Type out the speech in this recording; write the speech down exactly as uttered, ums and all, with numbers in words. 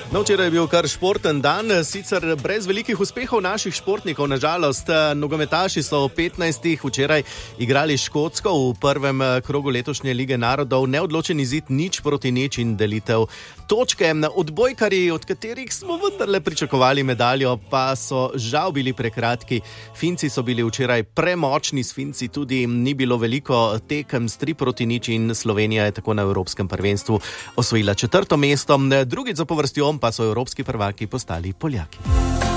No, včeraj je bil kar športen dan, sicer brez velikih uspehov naših športnikov, nažalost. Nogometaši so v petnajstih včeraj igrali Škotsko v prvem krogu letošnje Lige narodov, neodločen izid nič proti nič in delitev točke. Odbojkarji, od katerih smo vendarle pričakovali medaljo, pa so žal bili prekratki. Finci so bili včeraj premočni, s Finci tudi ni bilo veliko tekem, s tri proti nič in Slovenija je tako na Evropskem prvenstvu osvojila četrto mesto. Drugič zapovrstjo pa so evropski prvaki postali Poljaki.